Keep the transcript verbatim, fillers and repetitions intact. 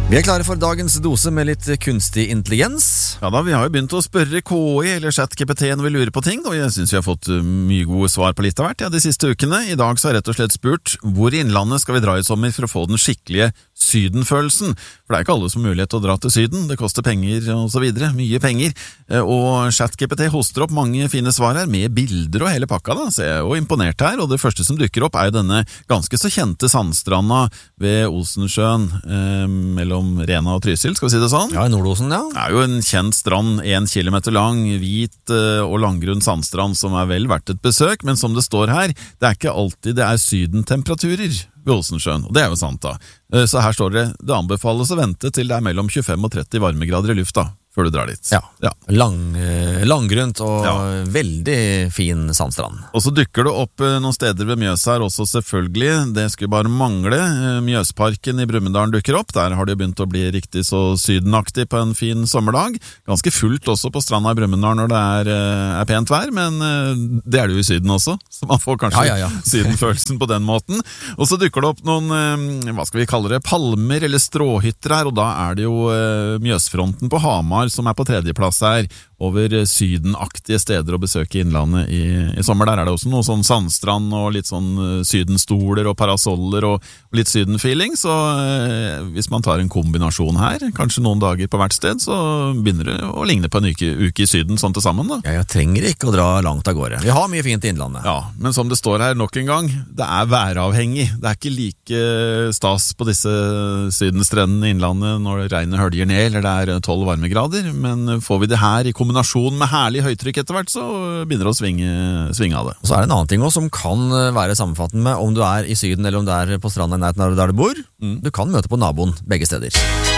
Vi er klare for dagens dose med litt kunstig intelligens. Ja da, vi har jo begynt å spørre K I eller ChatGPT når vi lurer på ting, og jeg synes vi har fått mye gode svar på litt av hvert ja, de siste ukene. I dag så har jeg rett og slett spurt hvor i innlandet skal vi dra i sommer for å få den skikkelige sydenfølelsen. For det er ikke alle som har mulighet til å dra til syden, det koster penger og så videre, mye penger. Og ChatGPT hoster opp mange fine svar her, med bilder og hele pakka da, så jeg er jo imponert her. Og det første som dukker opp er jo denne ganske så kjente sandstranda ved Osensjøen, eh, mellom Rena og Trysil, skal vi si det sånn? Ja, i Nordosen, ja. Det er jo en kjent strand, en kilometer lang, hvit og langgrunn sandstrand som er vel verdt et besøk, men som det står her, det er ikke alltid det er sydentemperaturer ved Osensjøen, og det er jo sant da. Så her står det, det anbefales å vente til det er mellom tjuefem og tretti varmegrader i lufta, før du drar dit. Ja, ja. Lang, langgrunt og ja. Veldig fin sandstrand. Og så dukker det opp noen steder ved Mjøs her også selvfølgelig, det skulle bare mangle. Mjøsparken i Brumunddal dukker opp, der har det begynt å bli riktig så sydenaktig på en fin sommerdag. Ganske fullt også på stranda i Brumunddal når det er, er pent vær, men det er det jo i syden også, så man får kanskje ja, ja, ja. sydenfølelsen på den måten. Og så dukker det opp noen, hva skal vi kalle det, palmer eller stråhytter her, og da er det jo Mjøsfronten på Hamar som er på tredjeplass her, over sydenaktige steder å besøke i innlandet i, i sommer. Der er det også noe sånn sandstrand og litt sånn sydenstoler og parasoller og, og litt sydenfeeling, så eh, hvis man tar en kombinasjon her, kanskje noen dager på hvert sted, så begynner det å ligne på en uke, uke i syden sånn til sammen da. Ja, jeg trenger ikke å dra langt av gårde. Vi har mye fint i innlandet. Ja, men som det står her nok en gang, det er væravhengig. Det er ikke like stas på disse sydenstrendene i innlandet når regnet høljer ned, eller det er tolv varmegrader, men får vi det her i kombinasjon med herlig høytrykk etter hvert, så begynner det å svinge, svinge av det. Og så er det en annen ting også som kan være sammenfattende med om du er i syden eller om du er på stranda i nærheten der du bor. Mm. Du kan møte på naboen begge steder.